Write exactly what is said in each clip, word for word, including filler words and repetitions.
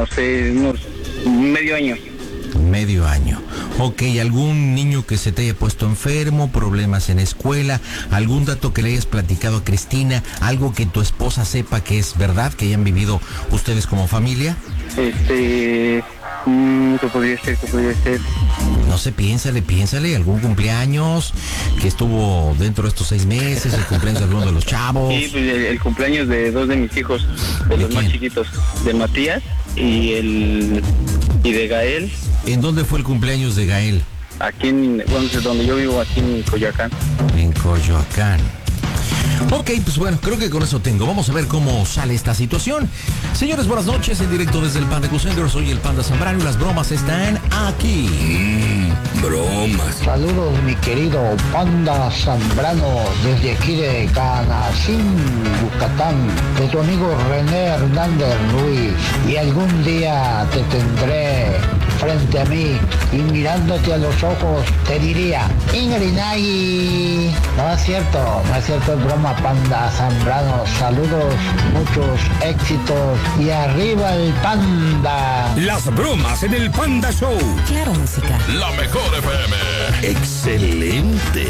no sé, unos medio año. Medio año. Ok, ¿algún niño que se te haya puesto enfermo, problemas en escuela, algún dato que le hayas platicado a Cristina, algo que tu esposa sepa que es verdad, que hayan vivido ustedes como familia? Este, mmm, ¿qué podría ser? ¿Qué podría ser? No sé, piénsale, piénsale, algún cumpleaños que estuvo dentro de estos seis meses, el cumpleaños de alguno de los chavos. Sí, pues el, el cumpleaños de dos de mis hijos, de, ¿De los quién? más chiquitos, de Matías y el y de Gael. ¿En dónde fue el cumpleaños de Gael? Aquí en, bueno, donde yo vivo, aquí en Coyoacán. En Coyoacán. Ok, pues bueno, creo que con eso tengo. Vamos a ver cómo sale esta situación. Señores, buenas noches. En directo desde el Panda Center. Soy el Panda Zambrano y las bromas están aquí. Mmm, bromas. Saludos, mi querido Panda Zambrano, desde aquí de Canacín, Yucatán, de tu amigo René Hernández Ruiz. Y algún día te tendré frente a mí y mirándote a los ojos te diría, Ingrinay. No es cierto, no es cierto, es broma, Panda Zambrano. Saludos, muchos éxitos y arriba el Panda. Las bromas en el Panda Show. Claro, música. La mejor F M. Excelente.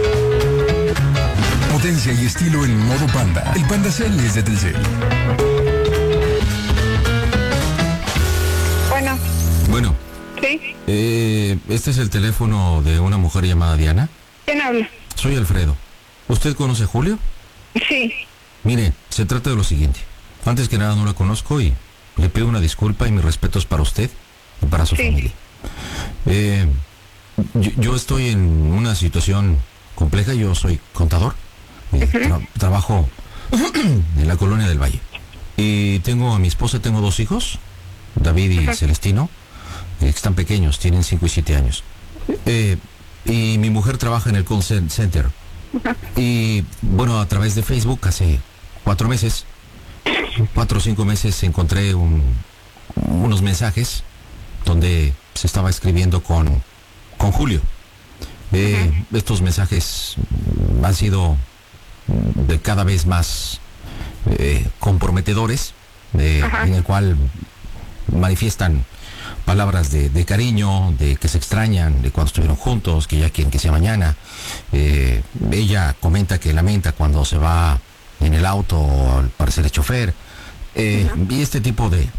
Potencia y estilo en modo Panda. El Panda Cell es de Telcel. Bueno, Bueno, ¿sí? eh, este es el teléfono de una mujer llamada Diana. ¿Quién habla? Soy Alfredo. ¿Usted conoce a Julio? Sí. Mire, se trata de lo siguiente. Antes que nada no la conozco y le pido una disculpa y mis respetos para usted y para su Sí. familia. Eh, yo, yo estoy en una situación compleja. Yo soy contador. Eh, tra- trabajo en la colonia del Valle. Y tengo a mi esposa, tengo dos hijos, David y Celestino, eh, que están pequeños, tienen cinco y siete años. Eh, y mi mujer trabaja en el call cen- center. Y bueno, a través de Facebook hace cuatro meses, cuatro o cinco meses, encontré un- unos mensajes donde se estaba escribiendo con, con Julio. Eh, estos mensajes mm, han sido mm, de cada vez más eh, comprometedores, eh, en el cual manifiestan palabras de, de cariño, de que se extrañan, de cuando estuvieron juntos, que ya quieren que sea mañana. Eh, ella comenta que lamenta cuando se va en el auto, al parecer el chofer. Eh, y este tipo de,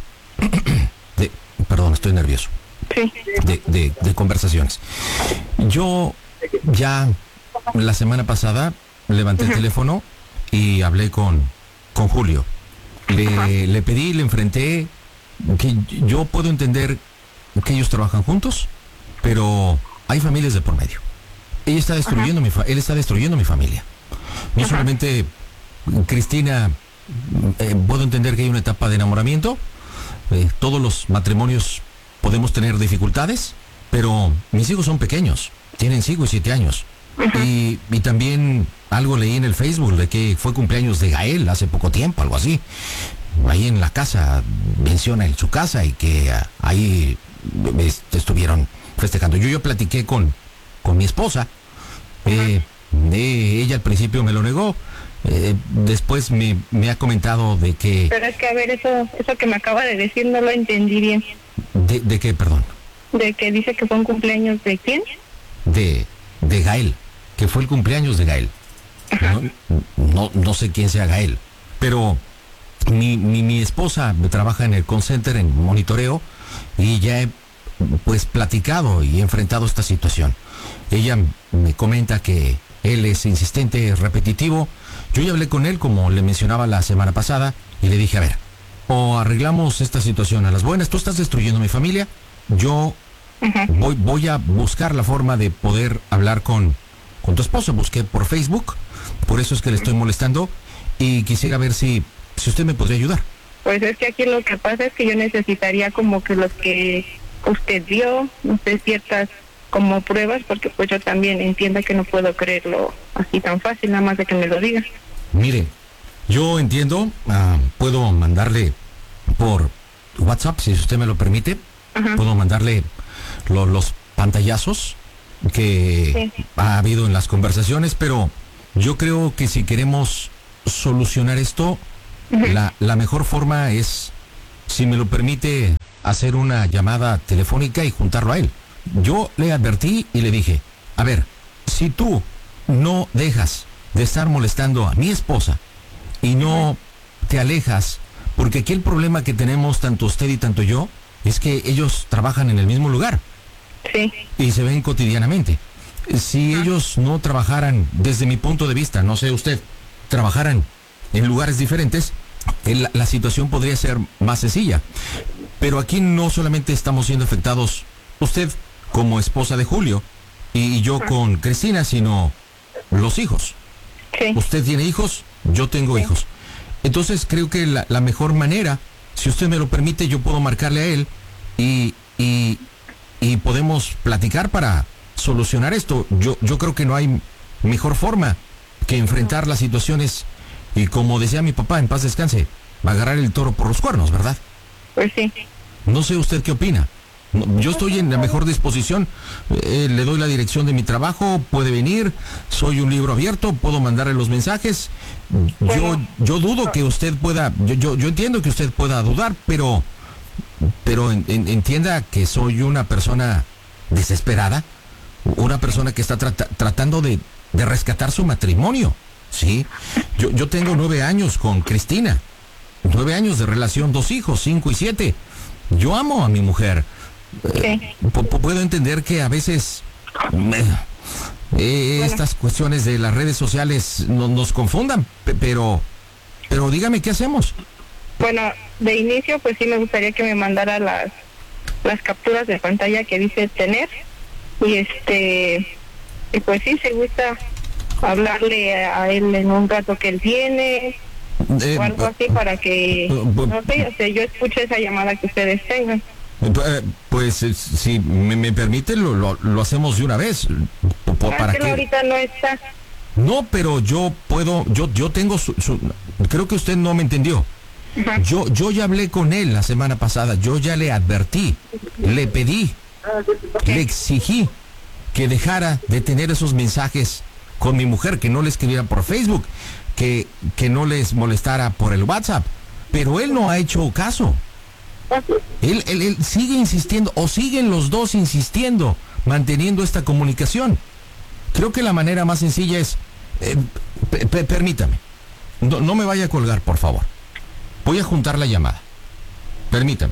de... Perdón, estoy nervioso. Sí. De, de, de conversaciones. Yo ya la semana pasada levanté el teléfono y hablé con, con Julio. Le, le pedí, le enfrenté que yo puedo entender que ellos trabajan juntos, pero hay familias de por medio. Ella está destruyendo mi fa- él está destruyendo mi familia. No solamente Cristina, eh, puedo entender que hay una etapa de enamoramiento. Eh, todos los matrimonios podemos tener dificultades, pero mis hijos son pequeños, tienen cinco y siete años. Y, y también algo leí en el Facebook de que fue cumpleaños de Gael hace poco tiempo, algo así. Ahí en la casa, menciona en su casa y que ah, ahí eh, estuvieron festejando. Yo ya platiqué con, con mi esposa. Eh, eh, ella al principio me lo negó. Eh, después me, me ha comentado de que... Pero es que, a ver, eso eso que me acaba de decir no lo entendí bien. ¿De, de qué, perdón? De que dice que fue un cumpleaños de quién. De, de Gael, que fue el cumpleaños de Gael. No, no, no sé quién sea Gael, pero mi, mi, mi esposa trabaja en el call center, en monitoreo, y ya he pues platicado y he enfrentado esta situación. Ella me comenta que él es insistente, es repetitivo. Yo ya hablé con él, como le mencionaba la semana pasada, y le dije, a ver, o arreglamos esta situación a las buenas, tú estás destruyendo mi familia, yo voy, voy a buscar la forma de poder hablar con, con tu esposo. Busqué por Facebook, por eso es que le estoy molestando, y quisiera ver si, si usted me podría ayudar. Pues es que aquí lo que pasa es que yo necesitaría como que los que usted vio, no sé, ciertas como pruebas, porque pues yo también entienda que no puedo creerlo así tan fácil, nada más de que me lo diga. Mire, yo entiendo, ah, puedo mandarle por WhatsApp, si usted me lo permite, Ajá. puedo mandarle lo- los pantallazos que Sí. ha habido en las conversaciones, pero yo creo que si queremos solucionar esto, la, la mejor forma es, si me lo permite, hacer una llamada telefónica y juntarlo a él. Yo le advertí y le dije, a ver, si tú no dejas de estar molestando a mi esposa y no te alejas, porque aquí el problema que tenemos tanto usted y tanto yo es que ellos trabajan en el mismo lugar. Sí. Y se ven cotidianamente. Si ah. ellos no trabajaran, desde mi punto de vista, no sé usted, trabajaran en lugares diferentes, la, la situación podría ser más sencilla. Pero aquí no solamente estamos siendo afectados usted como esposa de Julio y yo ah. con Cristina, sino los hijos. Sí. Usted tiene hijos, yo tengo sí. hijos. Entonces creo que la, la mejor manera, si usted me lo permite, yo puedo marcarle a él y, y, y podemos platicar para solucionar esto. Yo, yo creo que no hay mejor forma que enfrentar las situaciones y, como decía mi papá, en paz descanse, agarrar el toro por los cuernos, ¿verdad? Pues sí. No sé usted qué opina. Yo estoy en la mejor disposición, eh, le doy la dirección de mi trabajo, puede venir, soy un libro abierto, puedo mandarle los mensajes. Yo yo dudo que usted pueda, yo yo, yo entiendo que usted pueda dudar, pero pero en, en, entienda que soy una persona desesperada, una persona que está trata, tratando de, de rescatar su matrimonio, ¿sí? Yo, yo tengo nueve años con Cristina, nueve años de relación, dos hijos, cinco y siete. Yo amo a mi mujer. Eh, puedo entender que a veces eh, eh, estas cuestiones de las redes sociales no, nos confundan, pero pero dígame, ¿qué hacemos? Bueno, de inicio pues sí me gustaría que me mandara las las capturas de pantalla que dice tener y este y pues sí, se gusta hablarle a él en un rato que él viene eh, o algo así para que uh, uh, no sé, o sea, yo escuche esa llamada que ustedes tengan. Pues eh, si me, me permite lo, lo, lo hacemos de una vez. ¿Para, ¿Para que ahorita no está? No, pero yo puedo, yo yo tengo su, su creo que usted no me entendió. Uh-huh. Yo yo ya hablé con él la semana pasada, yo ya le advertí, le pedí, okay. le exigí que dejara de tener esos mensajes con mi mujer, que no le escribiera por Facebook, que, que no les molestara por el WhatsApp, pero él no ha hecho caso. Él, él, él sigue insistiendo, o siguen los dos insistiendo, manteniendo esta comunicación. Creo que la manera más sencilla es, eh, p- p- permítame, no, no me vaya a colgar, por favor. Voy a juntar la llamada. Permítame.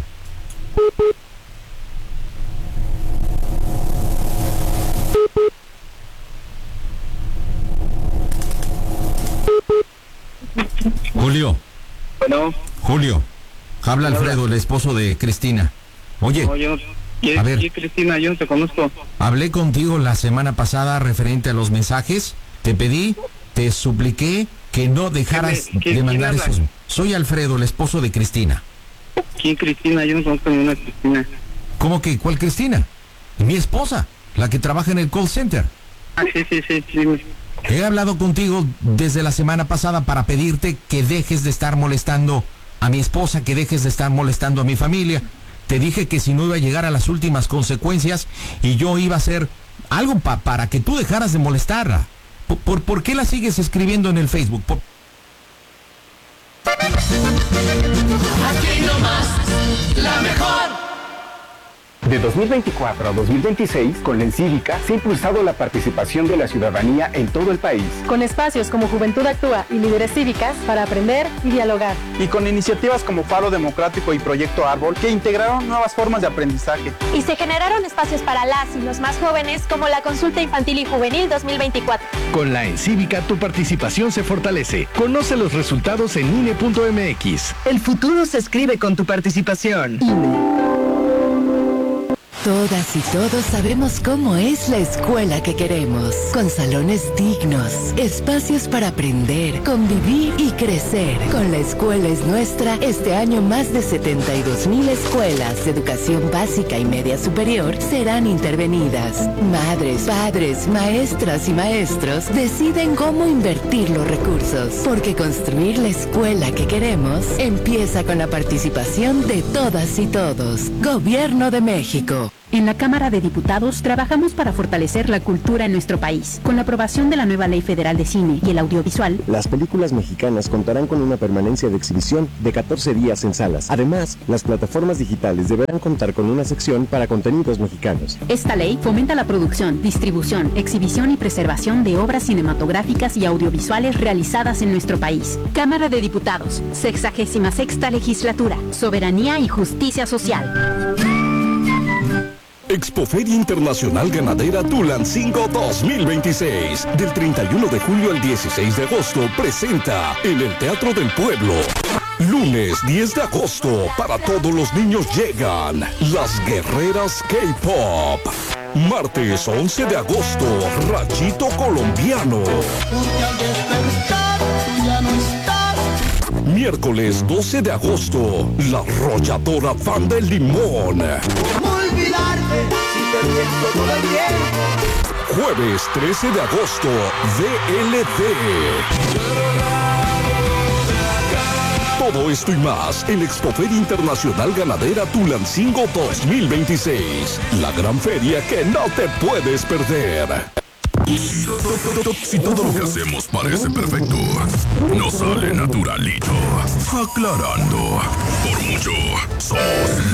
Julio. Bueno. Julio. Habla Alfredo, el esposo de Cristina. Oye, no, yo, ¿qué, a ver, ¿qué Cristina? Yo no te conozco. Hablé contigo la semana pasada referente a los mensajes. Te pedí, te supliqué que no dejaras ¿Qué, qué, de mandar quién esos. Soy Alfredo, el esposo de Cristina. ¿Quién Cristina? Yo no conozco ninguna Cristina. ¿Cómo que cuál Cristina? Mi esposa, la que trabaja en el call center. Ah, sí, sí, sí, sí. He hablado contigo desde la semana pasada para pedirte que dejes de estar molestando a mi esposa, que dejes de estar molestando a mi familia. Te dije que si no iba a llegar a las últimas consecuencias y yo iba a hacer algo pa- para que tú dejaras de molestarla. ¿Por, por, ¿Por qué la sigues escribiendo en el Facebook? Por... Aquí nomás, la mejor. De dos mil veinticuatro a dos mil veintiséis, con la Encívica se ha impulsado la participación de la ciudadanía en todo el país. Con espacios como Juventud Actúa y Líderes Cívicas para aprender y dialogar. Y con iniciativas como Faro Democrático y Proyecto Árbol que integraron nuevas formas de aprendizaje. Y se generaron espacios para las y los más jóvenes como la Consulta Infantil y Juvenil dos mil veinticuatro. Con la Encívica tu participación se fortalece. Conoce los resultados en I N E punto M X. El futuro se escribe con tu participación. I N E. Todas y todos sabemos cómo es la escuela que queremos, con salones dignos, espacios para aprender, convivir y crecer. Con La Escuela es Nuestra, este año más de setenta y dos mil escuelas de educación básica y media superior serán intervenidas. Madres, padres, maestras y maestros deciden cómo invertir los recursos, porque construir la escuela que queremos empieza con la participación de todas y todos. Gobierno de México. En la Cámara de Diputados trabajamos para fortalecer la cultura en nuestro país. Con la aprobación de la nueva Ley Federal de Cine y el Audiovisual, las películas mexicanas contarán con una permanencia de exhibición de catorce días en salas. Además, las plataformas digitales deberán contar con una sección para contenidos mexicanos. Esta ley fomenta la producción, distribución, exhibición y preservación de obras cinematográficas y audiovisuales realizadas en nuestro país. Cámara de Diputados, sexagésima sexta legislatura, soberanía y justicia social. Expoferia Internacional Ganadera Tulancingo dos mil veintiséis. Del treinta y uno de julio al dieciséis de agosto presenta en el Teatro del Pueblo. Lunes diez de agosto, para todos los niños llegan Las Guerreras K-Pop. Martes once de agosto, Rachito Colombiano. Miércoles doce de agosto, La Arrolladora Banda El Limón. Jueves trece de agosto, D L D. Todo esto y más en Expoferia Internacional Ganadera Tulancingo dos mil veintiséis. La gran feria que no te puedes perder. Si todo lo que hacemos parece perfecto, nos sale naturalito. Aclarando, por mucho, sos